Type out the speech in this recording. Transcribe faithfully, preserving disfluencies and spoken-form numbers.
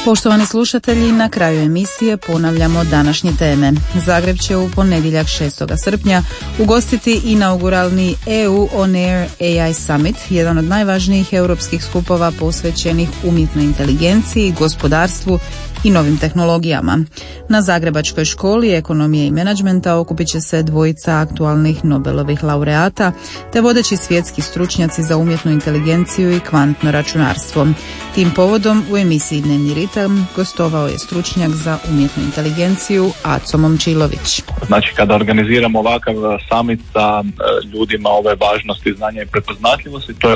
Poštovani slušatelji, na kraju emisije ponavljamo današnje teme. Zagreb će u ponedjeljak šestog srpnja ugostiti inauguralni E U On Air A I Summit, jedan od najvažnijih europskih skupova posvećenih umjetnoj inteligenciji, gospodarstvu i novim tehnologijama. Na Zagrebačkoj školi ekonomije i menadžmenta okupit će se dvojica aktualnih Nobelovih laureata te vodeći svjetski stručnjaci za umjetnu inteligenciju i kvantno računarstvo. Tim povodom u emisiji Dnevni ritam gostovao je stručnjak za umjetnu inteligenciju Aco Momčilović. Znači, kada organiziramo ovakav summit sa ljudima ove važnosti, znanja i prepoznatljivosti, to je